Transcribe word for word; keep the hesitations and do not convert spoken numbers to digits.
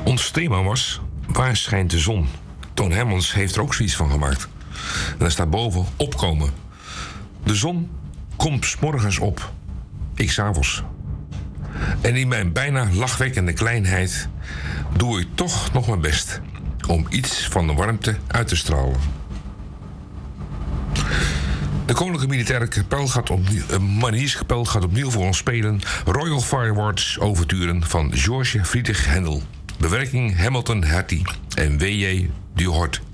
Ons thema was: waar schijnt de zon? Toon Hermans heeft er ook zoiets van gemaakt. En daar staat boven: opkomen. De zon komt 's morgens op, ik 's avonds. En in mijn bijna lachwekkende kleinheid doe ik toch nog mijn best om iets van de warmte uit te stralen. De Koninklijke Militaire Kapel gaat opnieuw, uh, Marinierskapel gaat opnieuw voor ons spelen Royal Fireworks Overturen van George Friedrich Händel. Bewerking Hamilton Hertie en W J Du Hort.